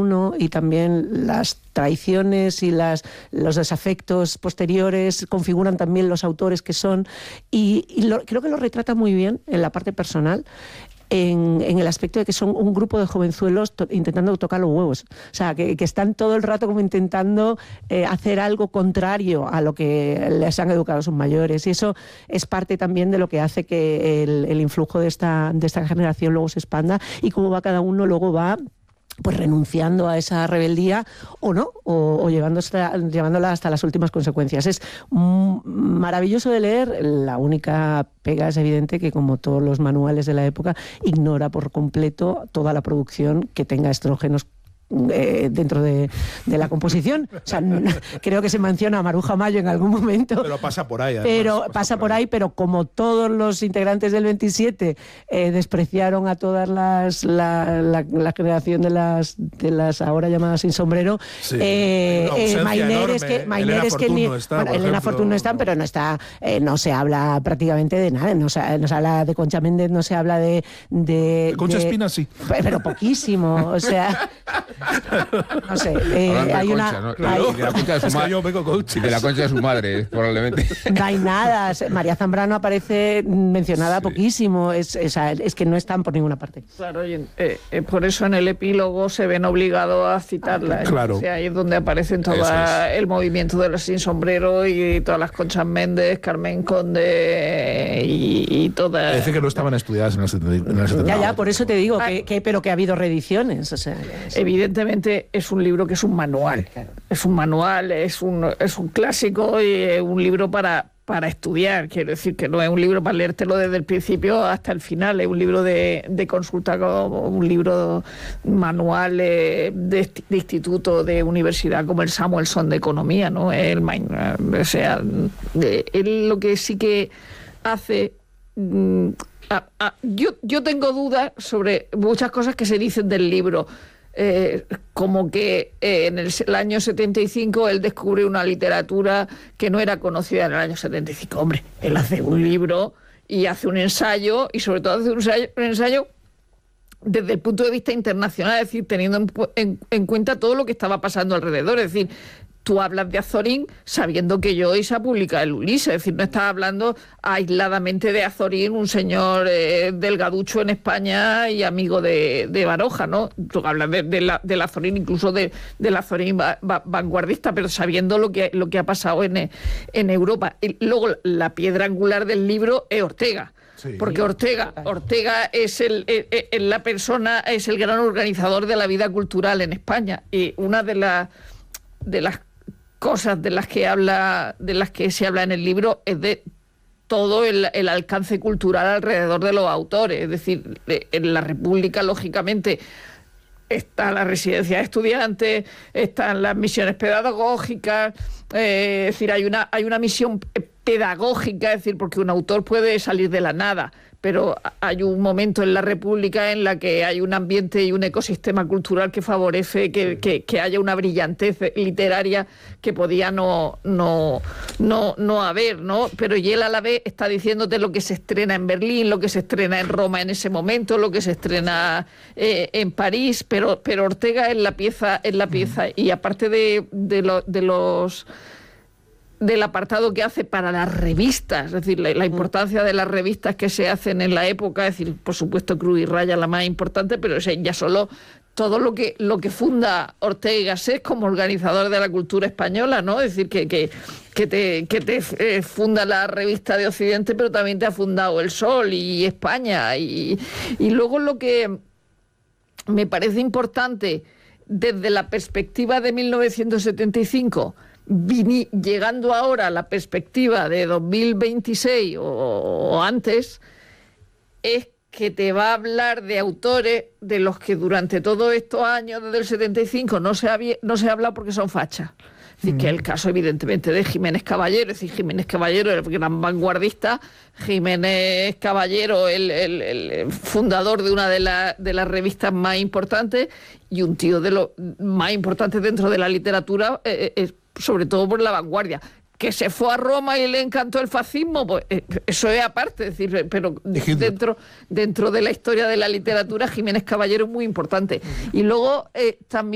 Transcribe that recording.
uno y también las traiciones y los desafectos posteriores configuran también los autores que son, y creo que lo retrata muy bien en la parte personal, en el aspecto de que son un grupo de jovenzuelos intentando tocar los huevos. O sea, que están todo el rato como intentando hacer algo contrario a lo que les han educado sus mayores. Y eso es parte también de lo que hace que el influjo de esta generación luego se expanda, y cómo va cada uno, luego va pues renunciando a esa rebeldía o no, o llevándola hasta las últimas consecuencias. Es maravilloso de leer. La única pega es evidente que, como todos los manuales de la época, ignora por completo toda la producción que tenga estrógenos dentro de la composición. O sea, creo que se menciona a Maruja Mayo en algún momento. Pero pasa por ahí. Además, pero pasa por ahí, pero como todos los integrantes del 27 despreciaron a todas la generación de las ahora llamadas sin sombrero, sí. Maineres, que ni Elena Fortún no está, pero no se habla prácticamente de nada. No se habla de Concha Méndez, no se habla de Concha Espina, sí. Pero poquísimo, o sea. No sé, hay Concha, una... ¿no? Claro. De la concha de su madre. Yo vengo Concha. Y de la concha de su madre, probablemente. No hay nada. María Zambrano aparece mencionada poquísimo. Es que no están por ninguna parte. Claro, por eso en el epílogo se ven obligados a citarla. Claro. O sea, ahí es donde aparecen todo el movimiento de los sin sombrero y todas las Conchas Méndez, Carmen Conde y todas. Dice que no estaban estudiadas en el 70. Ya, por eso te digo pero que ha habido reediciones. O sea, evidentemente es un libro que es un manual. Claro. Es un manual, es un clásico y un libro para estudiar. Quiero decir que no es un libro para leértelo desde el principio hasta el final. Es un libro de consulta, como un libro manual de instituto, de universidad, como el Samuelson de economía, ¿no? O sea, él lo que sí que hace... Yo tengo dudas sobre muchas cosas que se dicen del libro. Como que en el año 75 él descubre una literatura que no era conocida en el año 75. Hombre, él hace un libro y hace un ensayo, y sobre todo hace un ensayo desde el punto de vista internacional, es decir, teniendo en cuenta todo lo que estaba pasando alrededor. Es decir, tú hablas de Azorín sabiendo que Joyce ha publicado el Ulises, es decir, no estás hablando aisladamente de Azorín, un señor delgaducho en España y amigo de Baroja, ¿no? Tú hablas del Azorín, incluso del Azorín vanguardista, pero sabiendo lo que ha pasado en Europa. Y luego la piedra angular del libro es Ortega. Sí. Porque Ortega es la persona, es el gran organizador de la vida cultural en España. Y una de las cosas de las que se habla en el libro es de todo el alcance cultural alrededor de los autores. Es decir, en la República, lógicamente, está la residencia de estudiantes, están las misiones pedagógicas, es decir, hay una misión pedagógica, es decir, porque un autor puede salir de la nada, pero hay un momento en la República en la que hay un ambiente y un ecosistema cultural que favorece que haya una brillantez literaria que podía no haber, ¿no? Pero y él a la vez está diciéndote lo que se estrena en Berlín, lo que se estrena en Roma en ese momento, lo que se estrena en París, pero Ortega es la pieza, y aparte del apartado que hace para las revistas, es decir, la importancia de las revistas que se hacen en la época, es decir, por supuesto Cruz y Raya la más importante, pero ya solo todo lo que funda Ortega y Gasset como organizador de la cultura española, ¿no? Es decir, que te funda la revista de Occidente, pero también te ha fundado El Sol y España. Y luego lo que me parece importante desde la perspectiva de 1975, llegando ahora a la perspectiva de 2026 o antes, es que te va a hablar de autores de los que durante todos estos años, desde el 75, no se ha hablado porque son fachas. Es decir, que es el caso, evidentemente, de Jiménez Caballero. Es decir, Jiménez Caballero, el gran vanguardista, Jiménez Caballero, el fundador de una de las revistas más importantes, y un tío de los más importantes dentro de la literatura, sobre todo por la vanguardia. Que se fue a Roma y le encantó el fascismo, pues eso es aparte, es decir, pero dentro de la historia de la literatura, Jiménez Caballero es muy importante. Y luego también